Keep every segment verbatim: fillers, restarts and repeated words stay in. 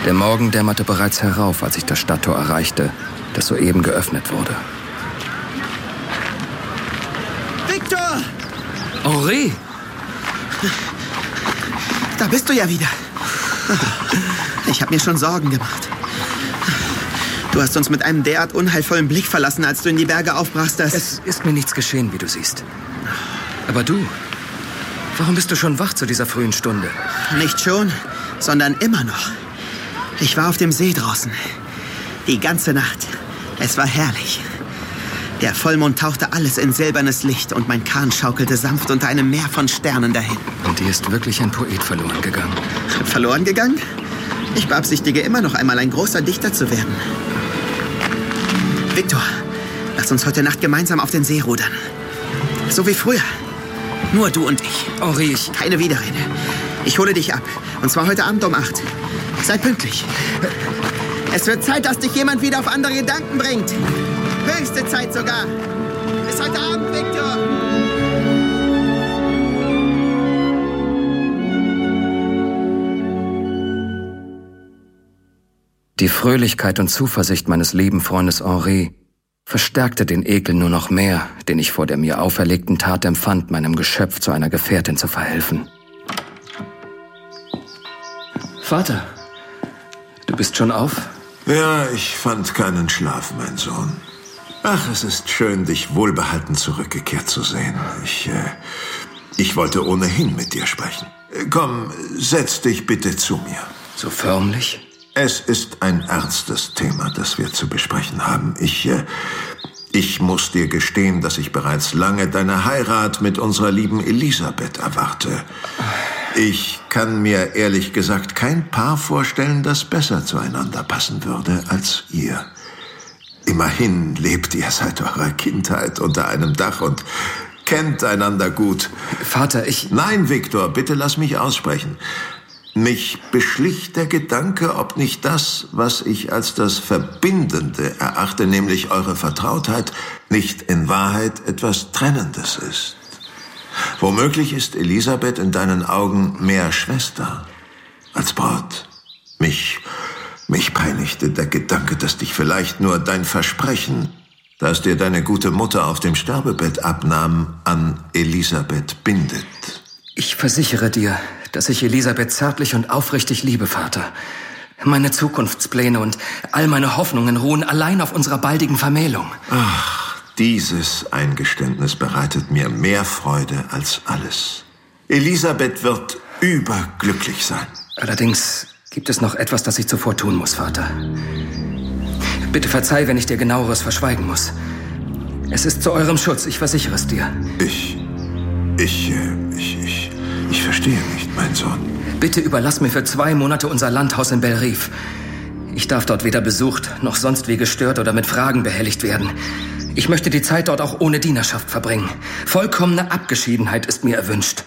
Der Morgen dämmerte bereits herauf, als ich das Stadttor erreichte, das soeben geöffnet wurde. Victor! Henri! Da bist du ja wieder. Ich habe mir schon Sorgen gemacht. Du hast uns mit einem derart unheilvollen Blick verlassen, als du in die Berge aufbrachst, dass... Es ist mir nichts geschehen, wie du siehst. Aber du, warum bist du schon wach zu dieser frühen Stunde? Nicht schon, sondern immer noch. Ich war auf dem See draußen. Die ganze Nacht. Es war herrlich. Der Vollmond tauchte alles in silbernes Licht und mein Kahn schaukelte sanft unter einem Meer von Sternen dahin. Und dir ist wirklich ein Poet verloren gegangen. Verloren gegangen? Ich beabsichtige immer noch einmal ein großer Dichter zu werden. Victor, lass uns heute Nacht gemeinsam auf den See rudern. So wie früher. Nur du und ich. Henri, ich... Keine Widerrede. Ich hole dich ab. Und zwar heute Abend um acht. Sei pünktlich. Es wird Zeit, dass dich jemand wieder auf andere Gedanken bringt. Höchste Zeit sogar. Bis heute Abend, Victor. Die Fröhlichkeit und Zuversicht meines lieben Freundes Henri verstärkte den Ekel nur noch mehr, den ich vor der mir auferlegten Tat empfand, meinem Geschöpf zu einer Gefährtin zu verhelfen. Vater, du bist schon auf? Ja, ich fand keinen Schlaf, mein Sohn. Ach, es ist schön, dich wohlbehalten zurückgekehrt zu sehen. Ich, äh, ich wollte ohnehin mit dir sprechen. Komm, setz dich bitte zu mir. So förmlich? Es ist ein ernstes Thema, das wir zu besprechen haben. Ich, äh, ich muss dir gestehen, dass ich bereits lange deine Heirat mit unserer lieben Elisabeth erwarte. Ich kann mir ehrlich gesagt kein Paar vorstellen, das besser zueinander passen würde als ihr. Immerhin lebt ihr seit eurer Kindheit unter einem Dach und kennt einander gut. Vater, ich... Nein, Victor, bitte lass mich aussprechen. Mich beschlich der Gedanke, ob nicht das, was ich als das Verbindende erachte, nämlich eure Vertrautheit, nicht in Wahrheit etwas Trennendes ist. Womöglich ist Elisabeth in deinen Augen mehr Schwester als Braut. Mich, mich peinigte der Gedanke, dass dich vielleicht nur dein Versprechen, das dir deine gute Mutter auf dem Sterbebett abnahm, an Elisabeth bindet. Ich versichere dir, dass ich Elisabeth zärtlich und aufrichtig liebe, Vater. Meine Zukunftspläne und all meine Hoffnungen ruhen allein auf unserer baldigen Vermählung. Ach, dieses Eingeständnis bereitet mir mehr Freude als alles. Elisabeth wird überglücklich sein. Allerdings gibt es noch etwas, das ich zuvor tun muss, Vater. Bitte verzeih, wenn ich dir Genaueres verschweigen muss. Es ist zu eurem Schutz, ich versichere es dir. Ich, ich, ich, ich, ich verstehe nicht, mein Sohn. Bitte überlass mir für zwei Monate unser Landhaus in Bellerive. Ich darf dort weder besucht, noch sonst wie gestört oder mit Fragen behelligt werden. Ich möchte die Zeit dort auch ohne Dienerschaft verbringen. Vollkommene Abgeschiedenheit ist mir erwünscht.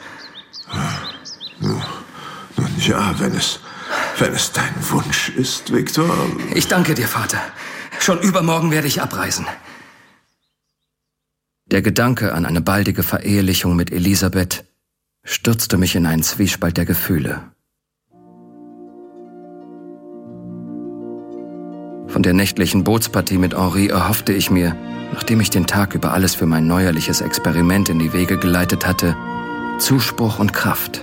Nun ja, wenn es, wenn es dein Wunsch ist, Victor. Ich danke dir, Vater. Schon übermorgen werde ich abreisen. Der Gedanke an eine baldige Verehelichung mit Elisabeth stürzte mich in einen Zwiespalt der Gefühle. Von der nächtlichen Bootspartie mit Henri erhoffte ich mir, nachdem ich den Tag über alles für mein neuerliches Experiment in die Wege geleitet hatte, Zuspruch und Kraft.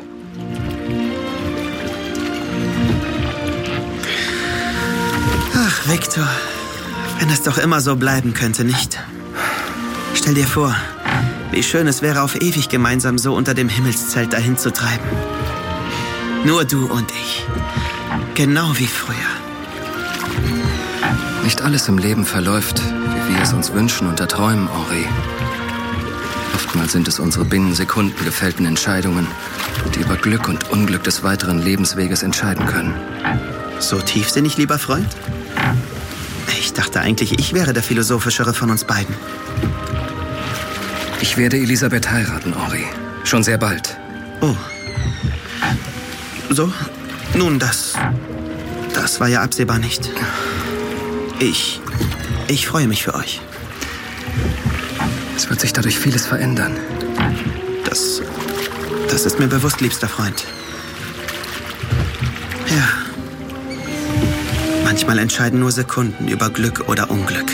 Ach, Victor, wenn es doch immer so bleiben könnte, nicht? Stell dir vor, wie schön es wäre, auf ewig gemeinsam so unter dem Himmelszelt dahin zu treiben. Nur du und ich. Genau wie früher. Nicht alles im Leben verläuft, wie wir es uns wünschen und erträumen, Henri. Oftmals sind es unsere binnen Sekunden gefällten Entscheidungen, die über Glück und Unglück des weiteren Lebensweges entscheiden können. So tiefsinnig, lieber Freund? Ich dachte eigentlich, ich wäre der Philosophischere von uns beiden. Ich werde Elisabeth heiraten, Henri. Schon sehr bald. Oh. So? Nun, das... Das war ja absehbar nicht. Ich... Ich freue mich für euch. Es wird sich dadurch vieles verändern. Das... Das ist mir bewusst, liebster Freund. Ja. Manchmal entscheiden nur Sekunden über Glück oder Unglück.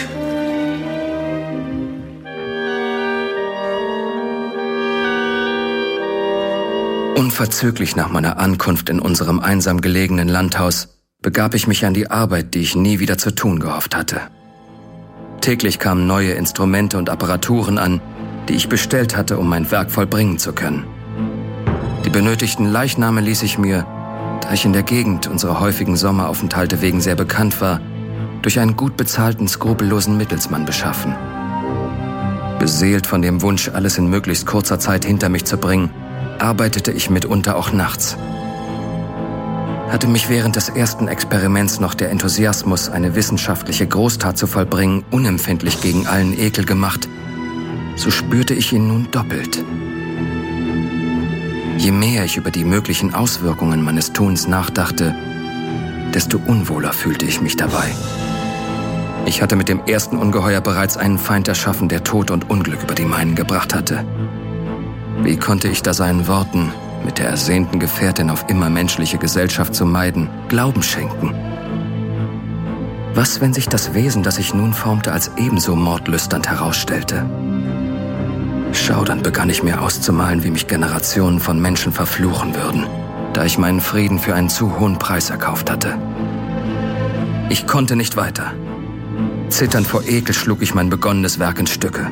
Unverzüglich nach meiner Ankunft in unserem einsam gelegenen Landhaus begab ich mich an die Arbeit, die ich nie wieder zu tun gehofft hatte. Täglich kamen neue Instrumente und Apparaturen an, die ich bestellt hatte, um mein Werk vollbringen zu können. Die benötigten Leichname ließ ich mir, da ich in der Gegend unserer häufigen Sommeraufenthalte wegen sehr bekannt war, durch einen gut bezahlten, skrupellosen Mittelsmann beschaffen. Beseelt von dem Wunsch, alles in möglichst kurzer Zeit hinter mich zu bringen, arbeitete ich mitunter auch nachts. Hatte mich während des ersten Experiments noch der Enthusiasmus, eine wissenschaftliche Großtat zu vollbringen, unempfindlich gegen allen Ekel gemacht, so spürte ich ihn nun doppelt. Je mehr ich über die möglichen Auswirkungen meines Tuns nachdachte, desto unwohler fühlte ich mich dabei. Ich hatte mit dem ersten Ungeheuer bereits einen Feind erschaffen, der Tod und Unglück über die meinen gebracht hatte. Wie konnte ich da seinen Worten, mit der ersehnten Gefährtin auf immer menschliche Gesellschaft zu meiden, Glauben schenken? Was, wenn sich das Wesen, das ich nun formte, als ebenso mordlüsternd herausstellte? Schaudernd begann ich mir auszumalen, wie mich Generationen von Menschen verfluchen würden, da ich meinen Frieden für einen zu hohen Preis erkauft hatte. Ich konnte nicht weiter. Zitternd vor Ekel schlug ich mein begonnenes Werk in Stücke.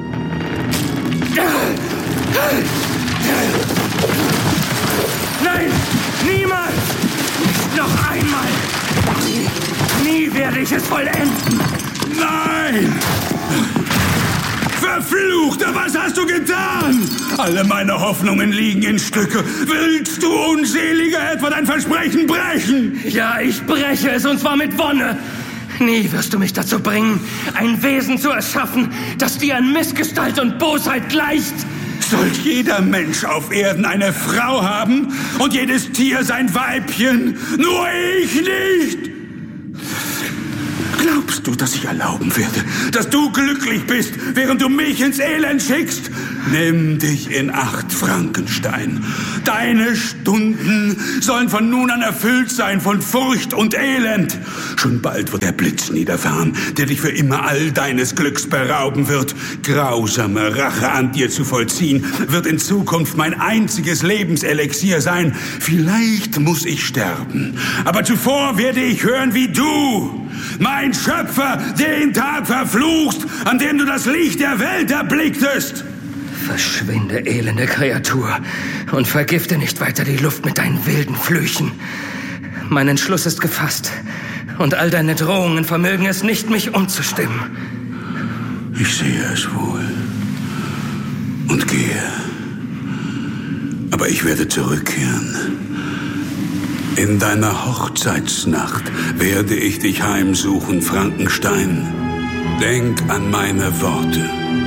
Nein, niemals! Nicht noch einmal! Nie, nie werde ich es vollenden! Nein! Verfluchter, was hast du getan? Alle meine Hoffnungen liegen in Stücke. Willst du, Unseliger, etwa dein Versprechen brechen? Ja, ich breche es, und zwar mit Wonne. Nie wirst du mich dazu bringen, ein Wesen zu erschaffen, das dir an Missgestalt und Bosheit gleicht. Soll jeder Mensch auf Erden eine Frau haben und jedes Tier sein Weibchen? Nur ich nicht! Glaubst du, dass ich erlauben werde, dass du glücklich bist, während du mich ins Elend schickst? Nimm dich in Acht, Frankenstein. Deine Stunden sollen von nun an erfüllt sein von Furcht und Elend. Schon bald wird der Blitz niederfahren, der dich für immer all deines Glücks berauben wird. Grausame Rache an dir zu vollziehen, wird in Zukunft mein einziges Lebenselixier sein. Vielleicht muss ich sterben, aber zuvor werde ich hören, wie du, mein Schöpfer, den Tag verfluchst, an dem du das Licht der Welt erblicktest. Verschwinde, elende Kreatur, und vergifte nicht weiter die Luft mit deinen wilden Flüchen. Mein Entschluss ist gefasst, und all deine Drohungen vermögen es nicht, mich umzustimmen. Ich sehe es wohl und gehe, aber ich werde zurückkehren. In deiner Hochzeitsnacht werde ich dich heimsuchen, Frankenstein. Denk an meine Worte.